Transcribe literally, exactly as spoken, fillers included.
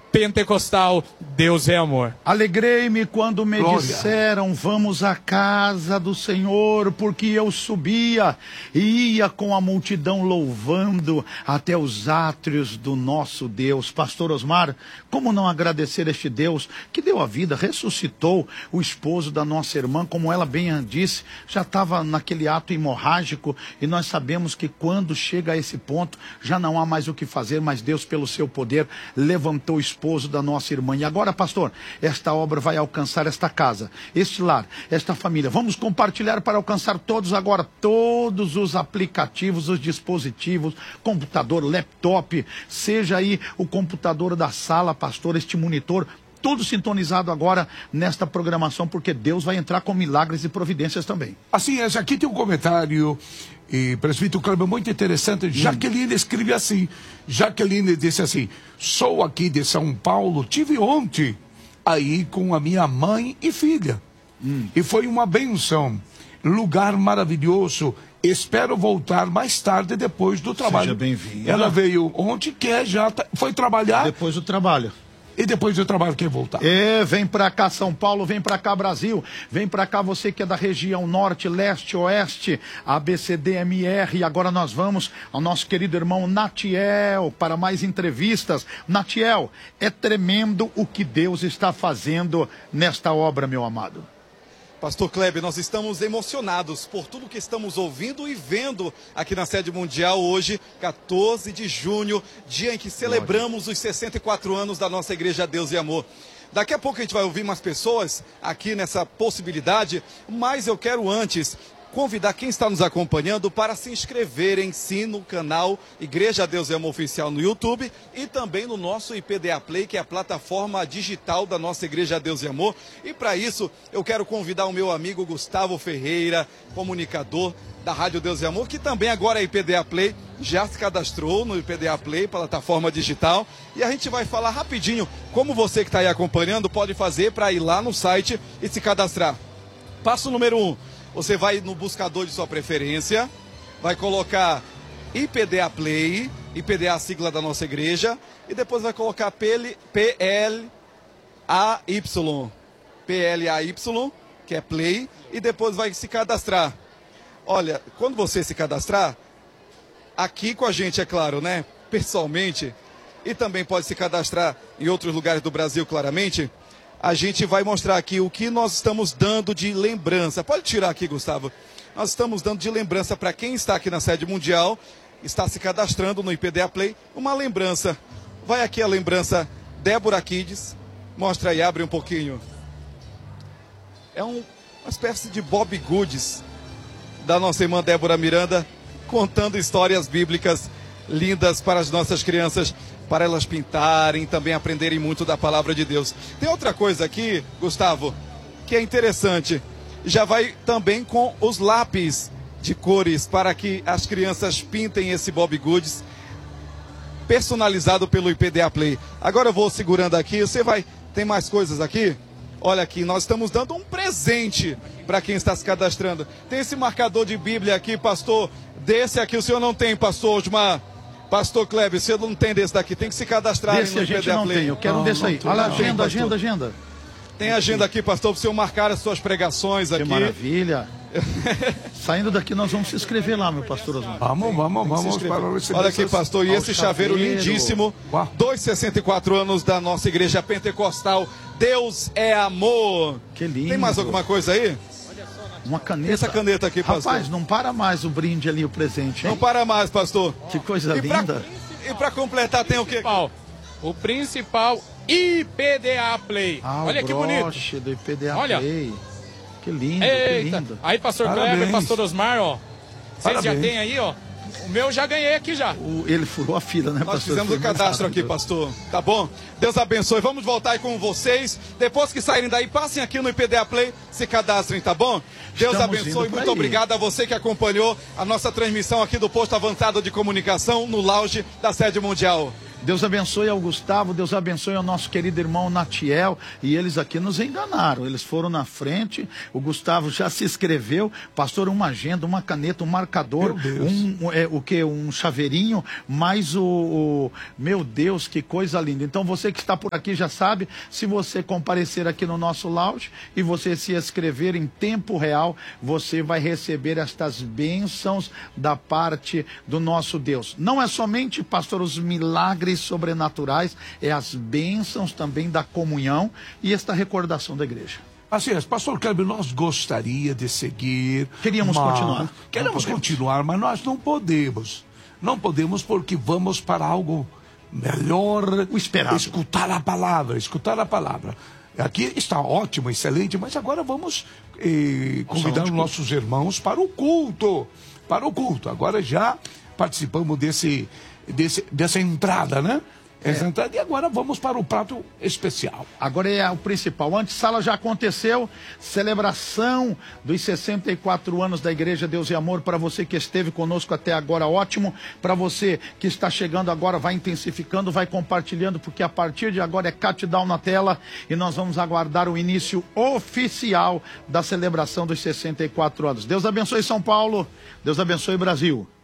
pentecostal, Deus é amor. Alegrei-me quando me Glória. disseram, vamos à casa do Senhor, porque eu subia e ia com a multidão louvando até os átrios do nosso Deus. Pastor Osmar, como não agradecer este Deus que deu a vida, ressuscitou o esposo da nossa irmã, como ela bem disse, já estava naquele ato hemorrágico, e nós sabemos que quando chega a esse ponto, já não há mais o que fazer, mas Deus, pelo seu poder, levantou o esposo da nossa irmã. E agora, pastor, esta obra vai alcançar esta casa, este lar, esta família. Vamos compartilhar para alcançar todos agora, todos os aplicativos, os dispositivos, computador, laptop, seja aí o computador da sala, pastor, este monitor, tudo sintonizado agora nesta programação, porque Deus vai entrar com milagres e providências também. Assim, esse aqui tem um comentário, e presbítero Kleber, muito interessante. Hum. Jaqueline escreve assim, Jaqueline disse assim, sou aqui de São Paulo, tive ontem aí com a minha mãe e filha, hum. e foi uma benção, lugar maravilhoso, espero voltar mais tarde depois do trabalho. Seja bem-vinda. Ela veio ontem, quer já, foi trabalhar. Depois do trabalho. E depois do trabalho quer voltar. É, vem pra cá São Paulo, vem pra cá Brasil, vem pra cá você que é da região norte, leste, oeste, A B C D M R. E agora nós vamos ao nosso querido irmão Natiel para mais entrevistas. Natiel, é tremendo o que Deus está fazendo nesta obra, meu amado. Pastor Kleber, nós estamos emocionados por tudo que estamos ouvindo e vendo aqui na sede mundial hoje, quatorze de junho, dia em que celebramos os sessenta e quatro anos da nossa Igreja Deus e Amor. Daqui a pouco a gente vai ouvir mais pessoas aqui nessa possibilidade, mas eu quero antes convidar quem está nos acompanhando para se inscreverem sim no canal Igreja Deus e Amor Oficial no YouTube e também no nosso I P D A Play, que é a plataforma digital da nossa Igreja Deus e Amor. E para isso eu quero convidar o meu amigo Gustavo Ferreira, comunicador da Rádio Deus e Amor, que também agora é I P D A Play, já se cadastrou no I P D A Play, plataforma digital, e a gente vai falar rapidinho como você que está aí acompanhando pode fazer para ir lá no site e se cadastrar. Passo número um. Você vai no buscador de sua preferência, vai colocar I P D A Play, I P D A a sigla da nossa igreja, e depois vai colocar P L A Y, P L A Y, que é Play, e depois vai se cadastrar. Olha, quando você se cadastrar, aqui com a gente, é claro, né, pessoalmente, e também pode se cadastrar em outros lugares do Brasil, claramente, a gente vai mostrar aqui o que nós estamos dando de lembrança. Pode tirar aqui, Gustavo. Nós estamos dando de lembrança para quem está aqui na sede mundial, está se cadastrando no I P D A Play, uma lembrança. Vai aqui a lembrança Débora Kids. Mostra aí, abre um pouquinho. É um, uma espécie de Bob Goods da nossa irmã Débora Miranda, contando histórias bíblicas lindas para as nossas crianças, para elas pintarem, também aprenderem muito da palavra de Deus. Tem outra coisa aqui, Gustavo, que é interessante. Já vai também com os lápis de cores para que as crianças pintem esse Bob Goods, personalizado pelo I P D A Play. Agora eu vou segurando aqui, você vai... Tem mais coisas aqui? Olha aqui, nós estamos dando um presente para quem está se cadastrando. Tem esse marcador de Bíblia aqui, pastor. Desse aqui o senhor não tem, pastor Osmar. Pastor Kleber, você não tem desse daqui, tem que se cadastrar desse no a gente não tem, eu quero um desse aí. Olha, agenda, agenda, agenda. Tem agenda aqui, pastor, para o senhor marcar as suas pregações aqui. Que maravilha. Saindo daqui nós vamos se inscrever lá, meu pastor Osmar. Vamos, vamos, vamos. Para Olha aqui, pastor, e esse chaveiro, chaveiro lindíssimo, dos sessenta e quatro anos da nossa igreja pentecostal, Deus é amor. Que lindo. Tem mais alguma coisa aí? Uma caneta. Essa caneta aqui, pastor. Rapaz, não para mais o brinde ali, o presente, hein? Não para mais, pastor. Que coisa e linda. Pra, e para completar tem o quê? O principal I P D A Play. Ah, olha o que bonito. do I P D A olha. Play. Que lindo, Eita. que lindo. Aí, pastor Parabéns. Kleber, pastor Osmar, ó. Vocês já Parabéns. tem aí, ó. O meu já ganhei aqui já. O, ele furou a fila, né, Nós pastor? fizemos o cadastro aqui, pastor. Tá bom? Deus abençoe. Vamos voltar aí com vocês. Depois que saírem daí, passem aqui no I P D A Play, se cadastrem, tá bom? Deus Estamos abençoe. indo Muito pra obrigado a você que acompanhou a nossa transmissão aqui do Posto Avançado de Comunicação no lounge da sede mundial. Deus abençoe ao Gustavo, Deus abençoe ao nosso querido irmão Natiel. E eles aqui nos enganaram, eles foram na frente, o Gustavo já se inscreveu. Pastor, uma agenda, uma caneta, um marcador, um, é, o que? Um chaveirinho, mais o, o... Meu Deus, que coisa linda. Então você que está por aqui já sabe, se você comparecer aqui no nosso lounge e você se inscrever em tempo real, você vai receber estas bênçãos da parte do nosso Deus. Não é somente, pastor, os milagres sobrenaturais, é as bênçãos também da comunhão e esta recordação da igreja. Assim é, pastor Kleber, nós gostaria de seguir. Queríamos mas... continuar. Queremos continuar, mas nós não podemos. Não podemos porque vamos para algo melhor. O esperado. Escutar a palavra, escutar a palavra. Aqui está ótimo, excelente, mas agora vamos eh, convidar os nossos irmãos para o culto. Para o culto. Agora já participamos desse... Desse, dessa entrada, né? Essa é. entrada, e agora vamos para o prato especial. Agora é o principal. A antessala já aconteceu, celebração dos sessenta e quatro anos da Igreja Deus e Amor. Para você que esteve conosco até agora, ótimo. Para você que está chegando agora, vai intensificando, vai compartilhando, porque a partir de agora é countdown na tela e nós vamos aguardar o início oficial da celebração dos sessenta e quatro anos. Deus abençoe São Paulo, Deus abençoe Brasil.